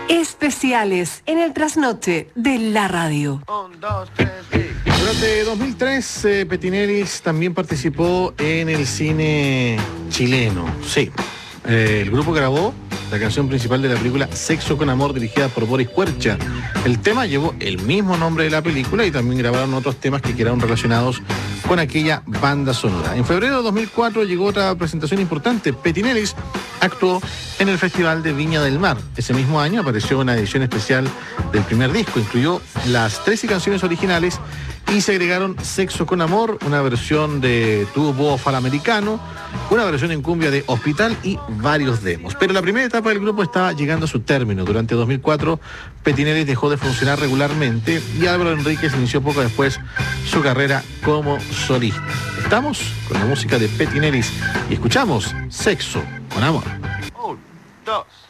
Especiales en el trasnoche de la radio. 1, 2, 3, y... Durante 2003, Petineris también participó en el cine chileno. Sí, el grupo grabó la canción principal de la película Sexo con Amor, dirigida por Boris Quercia. El tema llevó el mismo nombre de la película y también grabaron otros temas que quedaron relacionados con aquella banda sonora. En febrero de 2004 llegó otra presentación importante. Petineris actuó en el Festival de Viña del Mar. Ese mismo año apareció una edición especial del primer disco. Incluyó las 13 canciones originales y se agregaron Sexo con Amor, una versión de Tu Voz Americano, una versión en cumbia de Hospital y varios demos. Pero la primera etapa del grupo estaba llegando a su término. Durante 2004, Petineris dejó de funcionar regularmente y Álvaro Enríquez inició poco después su carrera como solista. Estamos con la música de Petineris y escuchamos Sexo con Amor. 1, 2...